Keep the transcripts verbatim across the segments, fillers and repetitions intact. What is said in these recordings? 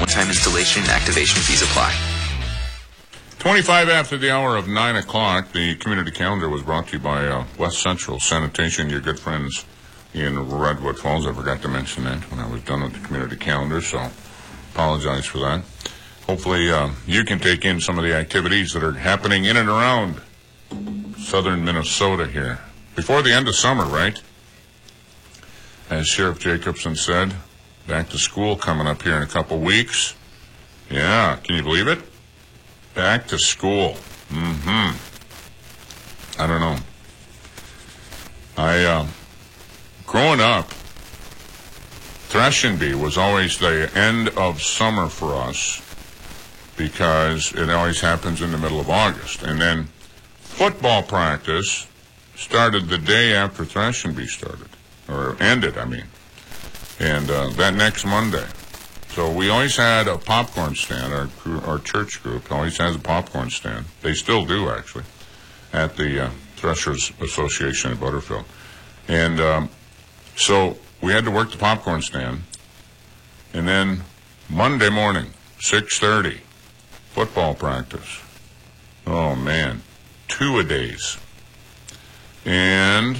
One-time installation and activation fees apply. twenty-five after the hour of nine o'clock, the community calendar was brought to you by uh, West Central Sanitation, your good friends in Redwood Falls. I forgot to mention that when I was done with the community calendar, so apologize for that. Hopefully uh, you can take in some of the activities that are happening in and around southern Minnesota here. Before the end of summer, right? As Sheriff Jacobson said, back to school coming up here in a couple weeks. Yeah, can you believe it? Back to school. Mm-hmm. I don't know. I, uh, growing up, Thresh and Bee was always the end of summer for us because it always happens in the middle of August. And then football practice started the day after Thresh and Bee started, or ended, I mean, and uh, that next Monday. So we always had a popcorn stand. Our our church group always has a popcorn stand. They still do, actually, at the uh, Threshers Association in Butterfield. And um, so we had to work the popcorn stand. And then Monday morning, six thirty, football practice. Oh, man, two-a-days. And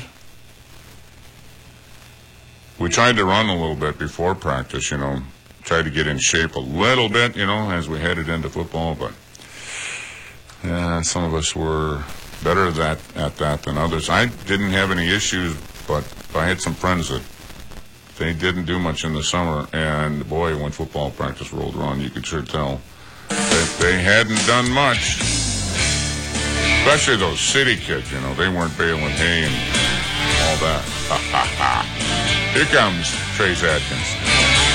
we tried to run a little bit before practice, you know, tried to get in shape a little bit, you know, as we headed into football, but yeah, some of us were better at that, at that than others. I didn't have any issues, but I had some friends that they didn't do much in the summer, and boy, when football practice rolled around, you could sure tell that they hadn't done much. Especially those city kids, you know, they weren't baling hay and all that. Here comes Trace Adkins.